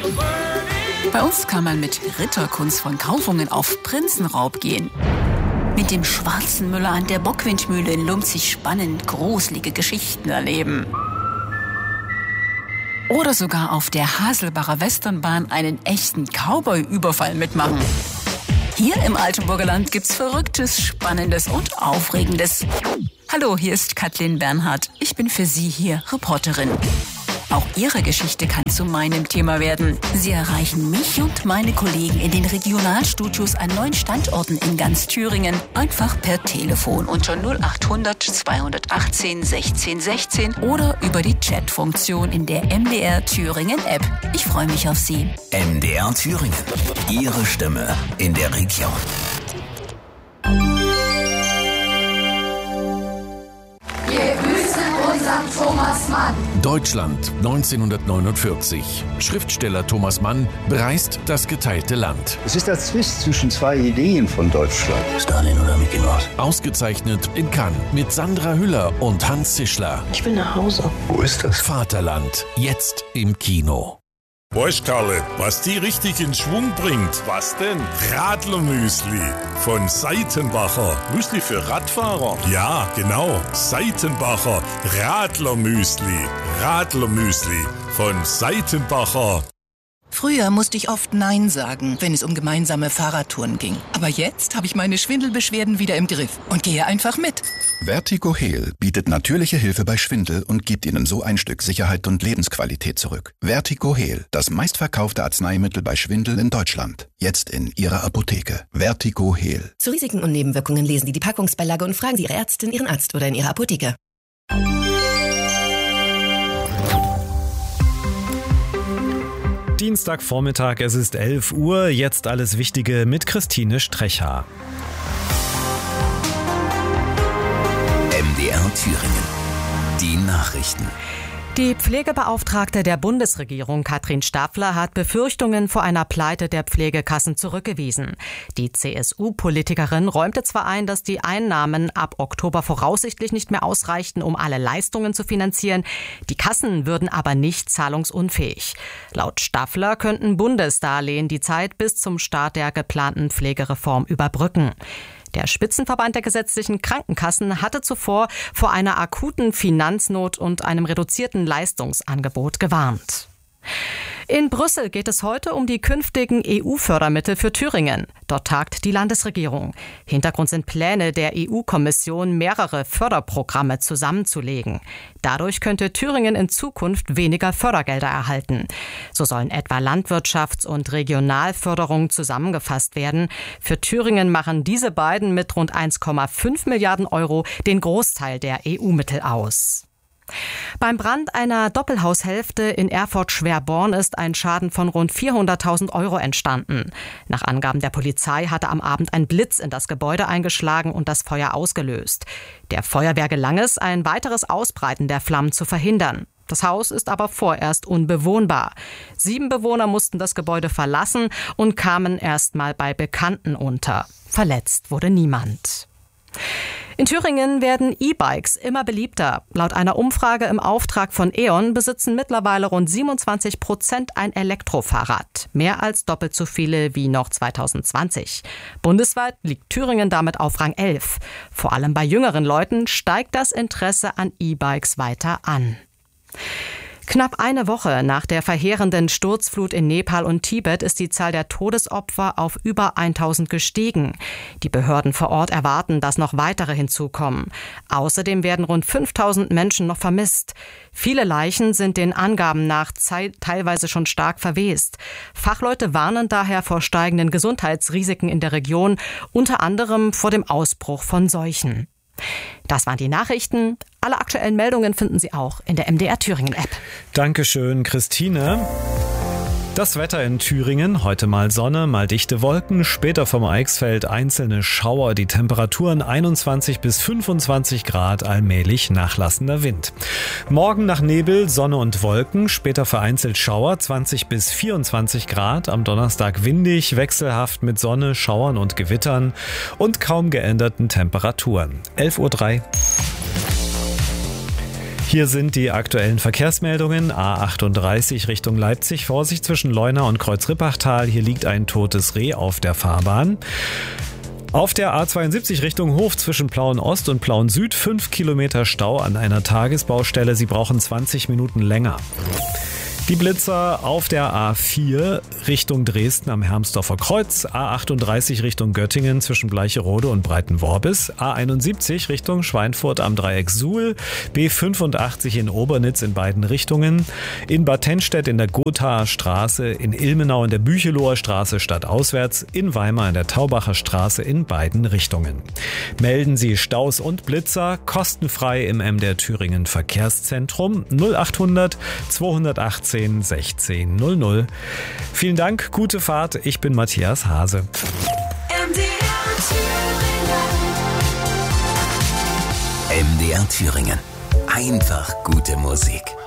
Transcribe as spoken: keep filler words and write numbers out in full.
Bei uns kann man mit Ritterkunst von Kaufungen auf Prinzenraub gehen. Mit dem schwarzen Müller an der Bockwindmühle in Lumpzig spannend gruselige Geschichten erleben. Oder sogar auf der Haselbacher Westernbahn einen echten Cowboy-Überfall mitmachen. Hier im Altenburger Land gibt's Verrücktes, Spannendes und Aufregendes. Hallo, hier ist Kathleen Bernhardt. Ich bin für Sie hier Reporterin. Auch Ihre Geschichte kann zu meinem Thema werden. Sie erreichen mich und meine Kollegen in den Regionalstudios an neun Standorten in ganz Thüringen einfach per Telefon unter null acht hundert zweihundertachtzehn sechzehn sechzehn oder über die Chatfunktion in der M D R Thüringen App. Ich freue mich auf Sie. M D R Thüringen. Ihre Stimme in der Region. Thomas Mann. Deutschland neunzehnhundertneunundvierzig. Schriftsteller Thomas Mann bereist das geteilte Land. Es ist der Zwist zwischen zwei Ideen von Deutschland. Stalin oder Mickey Mouse? Ausgezeichnet in Cannes mit Sandra Hüller und Hans Zischler. Ich will nach Hause. Wo ist das? Vaterland, jetzt im Kino. Weißt Karle, was die richtig in Schwung bringt? Was denn? Radlermüsli von Seitenbacher. Müsli für Radfahrer? Ja, genau. Seitenbacher Radlermüsli. Radlermüsli von Seitenbacher. Früher musste ich oft Nein sagen, wenn es um gemeinsame Fahrradtouren ging. Aber jetzt habe ich meine Schwindelbeschwerden wieder im Griff und gehe einfach mit. Vertigo-Heal bietet natürliche Hilfe bei Schwindel und gibt Ihnen so ein Stück Sicherheit und Lebensqualität zurück. Vertigo-Heal, das meistverkaufte Arzneimittel bei Schwindel in Deutschland. Jetzt in Ihrer Apotheke. Vertigo-Heal. Zu Risiken und Nebenwirkungen lesen Sie die Packungsbeilage und fragen Sie Ihre Ärztin, Ihren Arzt oder in Ihrer Apotheke. Dienstagvormittag, es ist elf Uhr, jetzt alles Wichtige mit Christine Strecha. M D R Thüringen. Die Nachrichten. Die Pflegebeauftragte der Bundesregierung, Katrin Staffeler, hat Befürchtungen vor einer Pleite der Pflegekassen zurückgewiesen. Die C S U-Politikerin räumte zwar ein, dass die Einnahmen ab Oktober voraussichtlich nicht mehr ausreichten, um alle Leistungen zu finanzieren. Die Kassen würden aber nicht zahlungsunfähig. Laut Staffeler könnten Bundesdarlehen die Zeit bis zum Start der geplanten Pflegereform überbrücken. Der Spitzenverband der gesetzlichen Krankenkassen hatte zuvor vor einer akuten Finanznot und einem reduzierten Leistungsangebot gewarnt. In Brüssel geht es heute um die künftigen E U-Fördermittel für Thüringen. Dort tagt die Landesregierung. Hintergrund sind Pläne der E U-Kommission, mehrere Förderprogramme zusammenzulegen. Dadurch könnte Thüringen in Zukunft weniger Fördergelder erhalten. So sollen etwa Landwirtschafts- und Regionalförderung zusammengefasst werden. Für Thüringen machen diese beiden mit rund eins Komma fünf Milliarden Euro den Großteil der E U-Mittel aus. Beim Brand einer Doppelhaushälfte in Erfurt-Schwerborn ist ein Schaden von rund vierhunderttausend Euro entstanden. Nach Angaben der Polizei hatte am Abend ein Blitz in das Gebäude eingeschlagen und das Feuer ausgelöst. Der Feuerwehr gelang es, ein weiteres Ausbreiten der Flammen zu verhindern. Das Haus ist aber vorerst unbewohnbar. Sieben Bewohner mussten das Gebäude verlassen und kamen erst mal bei Bekannten unter. Verletzt wurde niemand. In Thüringen werden E-Bikes immer beliebter. Laut einer Umfrage im Auftrag von E.ON besitzen mittlerweile rund siebenundzwanzig Prozent ein Elektrofahrrad. Mehr als doppelt so viele wie noch zweitausendzwanzig. Bundesweit liegt Thüringen damit auf Rang elf. Vor allem bei jüngeren Leuten steigt das Interesse an E-Bikes weiter an. Knapp eine Woche nach der verheerenden Sturzflut in Nepal und Tibet ist die Zahl der Todesopfer auf über tausend gestiegen. Die Behörden vor Ort erwarten, dass noch weitere hinzukommen. Außerdem werden rund fünftausend Menschen noch vermisst. Viele Leichen sind den Angaben nach teilweise schon stark verwest. Fachleute warnen daher vor steigenden Gesundheitsrisiken in der Region, unter anderem vor dem Ausbruch von Seuchen. Das waren die Nachrichten. Alle aktuellen Meldungen finden Sie auch in der M D R Thüringen App. Dankeschön, Christine. Das Wetter in Thüringen, heute mal Sonne, mal dichte Wolken, später vom Eichsfeld einzelne Schauer, die Temperaturen einundzwanzig bis fünfundzwanzig Grad, allmählich nachlassender Wind. Morgen nach Nebel, Sonne und Wolken, später vereinzelt Schauer, zwanzig bis vierundzwanzig Grad, am Donnerstag windig, wechselhaft mit Sonne, Schauern und Gewittern und kaum geänderten Temperaturen. elf Uhr drei. Hier sind die aktuellen Verkehrsmeldungen. A achtunddreißig Richtung Leipzig. Vorsicht zwischen Leuna und Kreuz-Rippachtal. Hier liegt ein totes Reh auf der Fahrbahn. Auf der A zweiundsiebzig Richtung Hof zwischen Plauen Ost und Plauen Süd fünf Kilometer Stau an einer Tagesbaustelle. Sie brauchen zwanzig Minuten länger. Die Blitzer auf der A vier Richtung Dresden am Hermsdorfer Kreuz, A achtunddreißig Richtung Göttingen zwischen Bleicherode und Breitenworbis, A einundsiebzig Richtung Schweinfurt am Dreieck Suhl, B fünfundachtzig in Obernitz in beiden Richtungen, in Bad Tennstedt in der Gothaer Straße, in Ilmenau in der Bücheloher Straße stadtauswärts, in Weimar in der Taubacher Straße in beiden Richtungen. Melden Sie Staus und Blitzer kostenfrei im M D R Thüringen Verkehrszentrum null achthundert zweihundertachtzehn sechzehn null null. Vielen Dank, gute Fahrt. Ich bin Matthias Hase. M D R Thüringen. M D R Thüringen. Einfach gute Musik.